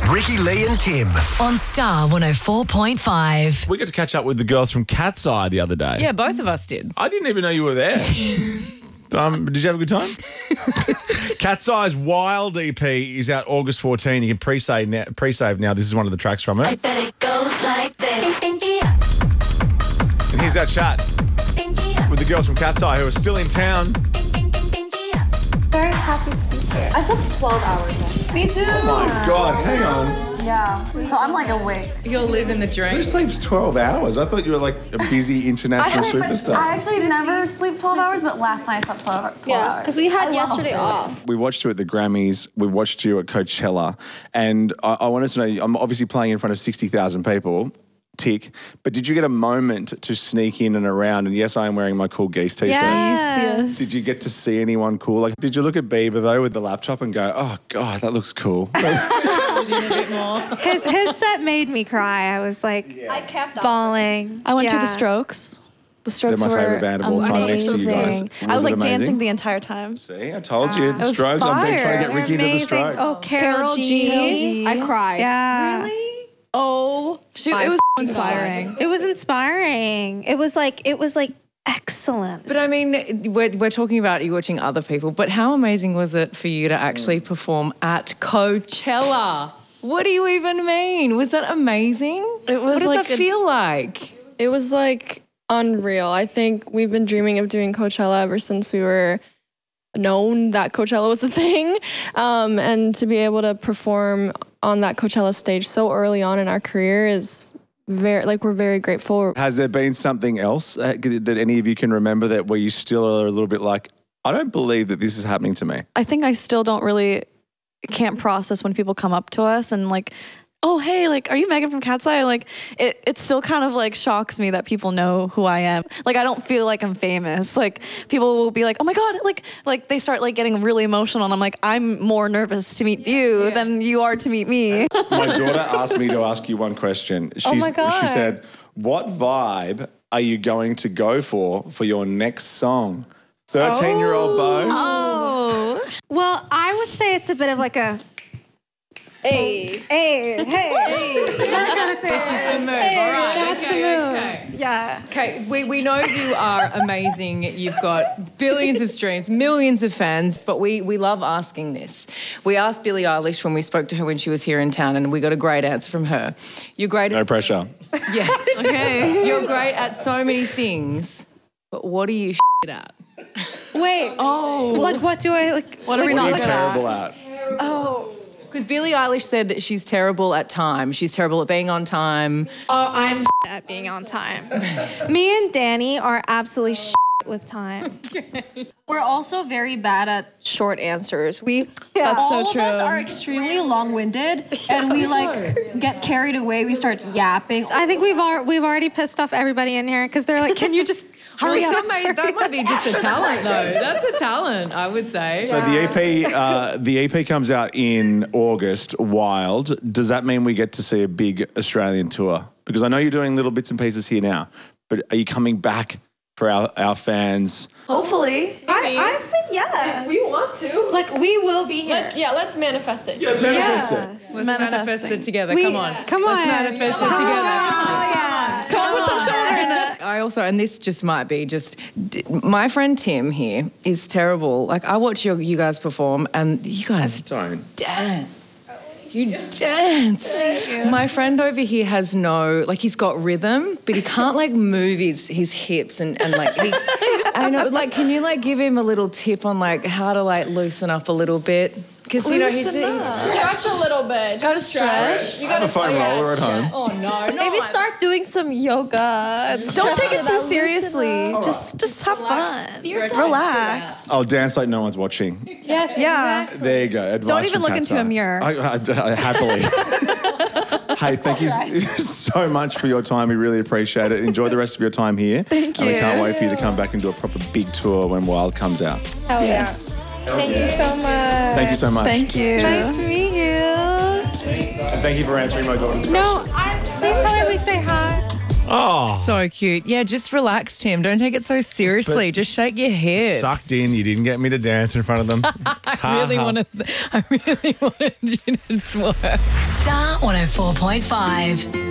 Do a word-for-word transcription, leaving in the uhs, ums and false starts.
Ricky, Lee and Tim. On Star one oh four point five. We got to catch up with the girls from Cat's Eye the other day. Yeah, both of us did. I didn't even know you were there. um, did you have a good time? Cat's Eye's Wild E P is out August fourteenth. You can pre-save now. Pre-save now. This is one of the tracks from it. I bet it goes like this. And here's our chat with the girls from Cat's Eye who are still in town. Very happy to be here. I slept twelve hours yesterday. Me too. Oh my God, hang on. Yeah. So I'm like awake. You're living the dream. Who sleeps twelve hours? I thought you were like a busy international superstar. I actually never sleep twelve hours, but last night I slept twelve, twelve yeah, hours. because we had I yesterday love off. We watched you at the Grammys. We watched you at Coachella. And I, I wanted to know, I'm obviously playing in front of sixty thousand people. Tick. But did you get a moment to sneak in and around? And yes, I am wearing my Cool Geese t-shirt. Yes. Did you get to see anyone cool? Like, did you look at Bieber though with the laptop and go, oh God, that looks cool? his his set made me cry. I was like I kept up. bawling. I went yeah. to the Strokes. The Strokes They're my were favourite band of all time next to you guys. amazing. I was Was it like dancing amazing? the entire time. See, I told you. The It was Strokes. I'm big trying to get They're Ricky into the amazing. Strokes. Oh, Carol, Carol G. G. I cried. Yeah. Oh, she, My it was f***ing inspiring. It was inspiring. It was like it was like excellent. But I mean, we're, we're talking about you watching other people, but how amazing was it for you to actually perform at Coachella? What do you even mean? Was that amazing? It was what does like that a- feel like? It was like unreal. I think we've been dreaming of doing Coachella ever since we were known that Coachella was a thing. Um, and to be able to perform on that Coachella stage so early on in our career is very, like, we're very grateful. Has there been something else uh, that any of you can remember that where you still are a little bit like, I don't believe that this is happening to me? I think I still don't really can't process when people come up to us and like, oh hey, like, are you Megan from Cat's Eye? Like, it it still kind of like shocks me that people know who I am. Like, I don't feel like I'm famous. Like, people will be like, oh my God, like like they start like getting really emotional, and I'm like, I'm more nervous to meet you yeah. than you are to meet me. My daughter asked me to ask you one question. She's, Oh my God. She said, what vibe are you going to go for for your next song? thirteen-year-old Beau? Oh. Well, I would say it's a bit of like a Hey. hey, hey, that kind of thing. This is the move. All right. That's okay, the move. okay. Yeah. Okay, we, we know you are amazing. You've got billions of streams, millions of fans, but we, we love asking this. We asked Billie Eilish when we spoke to her when she was here in town, and we got a great answer from her. You're great No at... pressure. Yeah. Okay. You're great at so many things, but what are you shit at? Wait. Oh. Like, what do I like? What are we What are not you good at? terrible at? Oh. Because Billie Eilish said that she's terrible at time. She's terrible at being on time. Oh, I'm at being on time. Me and Danny are absolutely with time. We're also very bad at short answers. We That's all so true. of us are extremely long-winded, and we like get carried away. We start yapping. I think we've al- we've already pissed off everybody in here because they're like, can you just hurry Well, up? some may- that might be just a talent, though. That's a talent, I would say. So the E P, uh, the E P comes out in August. Wild. Does that mean we get to see a big Australian tour? Because I know you're doing little bits and pieces here now, but are you coming back for our, our fans? Hopefully. I, I say yes. We want to. Like, we will be here. Let's yeah. Let's manifest it. Yeah, manifest it. Yes. Let's manifest Manifesting. it together. We- Come on. Come Let's on. manifest it Oh, together. yeah. Come on, put some shoulder in it. I also, and this just might be just, d- my friend Tim here is terrible. Like, I watch your, you guys perform, and you guys Don't. dance. You dance. My friend over here has no, like, he's got rhythm, but he can't like move his, his hips and, and like, he, I know, like, can you like give him a little tip on like how to like loosen up a little bit? Because, you know, he's, he's Stretch a little bit. Gotta stretch. You I have a foam roller at home. oh no, Maybe start doing some yoga. and Don't stretch take it too out, seriously. loosen Just just have fun. yourself. Relax. I'll dance like no one's watching. Yes. Yeah. There you go. Advice Don't even from look Cat's into a Eye. mirror. I, I, I, happily. Hey, thank you so much for your time. We really appreciate it. Enjoy the rest of your time here. Thank And we you. can't wait for you to come back and do a proper big tour when Wild comes out. Hell Yes. yeah. Thank you so much. Thank you so much. Thank you. Nice to meet you. And thank you for answering my daughter's question. No, I, please tell her we say hi. Oh. So cute. Yeah, just relax, Tim. Don't take it so seriously. But just shake your hips. Sucked in. You didn't get me to dance in front of them. I really wanted. I really wanted you to twerk. Star one oh four point five.